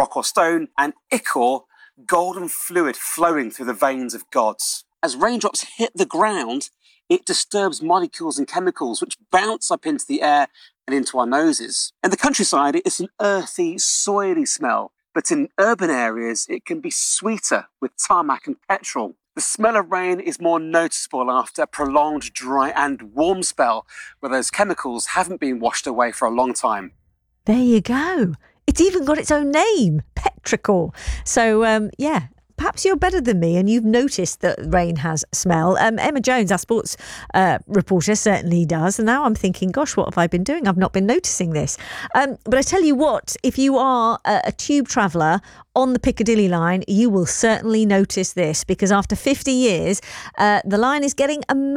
rock or stone, and ichor, golden fluid flowing through the veins of gods. As raindrops hit the ground, it disturbs molecules and chemicals which bounce up into the air and into our noses. In the countryside, it's an earthy, soily smell, but in urban areas, it can be sweeter with tarmac and petrol. The smell of rain is more noticeable after a prolonged dry and warm spell, where those chemicals haven't been washed away for a long time. There you go. It's even got its own name, petrichor. So, perhaps you're better than me and you've noticed that rain has smell. Emma Jones, our sports reporter, certainly does. And now I'm thinking, gosh, what have I been doing? I've not been noticing this. But I tell you what, if you are a tube traveller on the Piccadilly line, you will certainly notice this, because after 50 years, the line is getting a